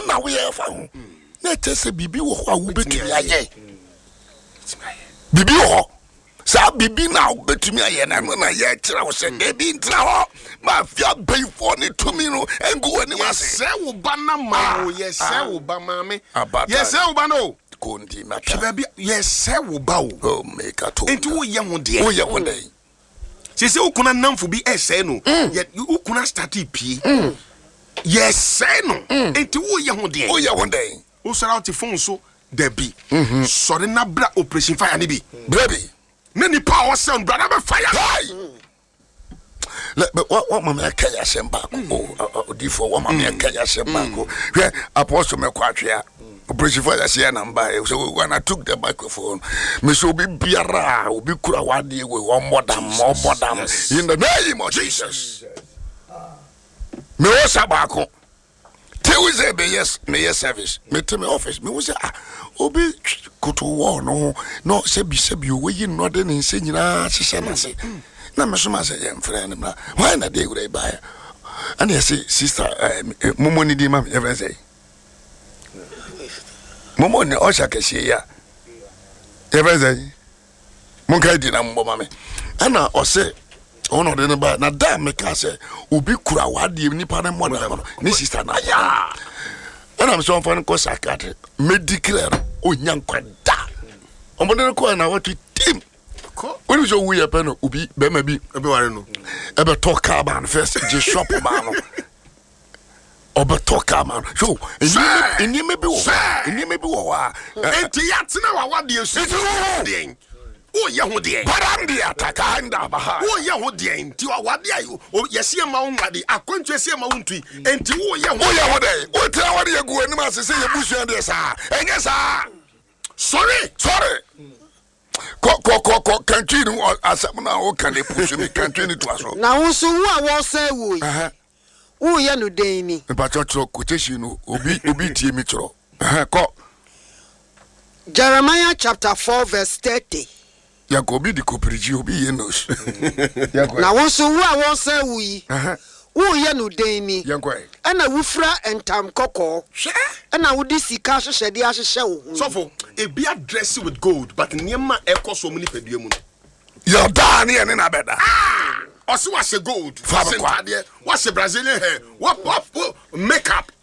na we fa ho na tese bibi wo ho a wo betumi aye bibi ho sa bibi na wo betumi aye na no na ye kira wo se de bi ntra ho ma fia beifo ne tumi no engu ani ma se wo ba na ma wo ye se wo ba ma me ye se wo ba no kondi mata baby ye se wo ba wo oh make ato enti wo ye ho de wo ye ho de se ukuna namfo bi ese no ye ukuna start pie yes say no enti wo ye ho de wo ye ho de wo sora out phone so there be sorry na bra operation fire ni bi baby na ni power sound brother be fire but what mama kaya semba ko odifo what mama kaya semba ko apostle me kwatwe operation fire say number so when I took the microphone me so be biara obi kura wade we one more than in the name of Jesus me o sabako te we say be yes me yes service me to me office me we say obi kuto wo no se bi we no de ne nse nyina hihye na se na me so ma say em friend na why na dey we buy and you say sister momo ni di ma every say momo ni o shaka she ya every say mon kai di na mbo ma me ana o say ono de ne ba na da me ka say obi kura wade nipa na mo na ni sister na ya ana me so fan ko sakate me declare onya nkwada omo ko na what team when you show we a pen obi be ma bi ebe ware no ebe talk about first je shop man no obe talk man so eni me bi wo wa enti ya tena wa wade esu den o ye ho de param de ataka nda ba ha o ye ho de enti wa wade ayo yesi ma wo wade akwantu yesi ma wo ntui enti o ye ho de o tra wade egu ani ma sese ye busu de sa enye sa sorry ko country no asem na o kan e push me country ni to aso na wo so wo a wo say wo yi wo ye no den ni me pa choro quotation no obi tie mi choro ko Jeremiah chapter 4 verse 30 Yakobi di kopriji obi ye no na wo so wo a wo say wo yi wo ye no den ni ana wo fra entam kokko ana wo di sika hyehyede ahyehye wo sofo e be address with gold but niema ekoso mu ni padua mu ya da ne na beda osi wa se gold fa se tade wa se Brazilian hair what makeup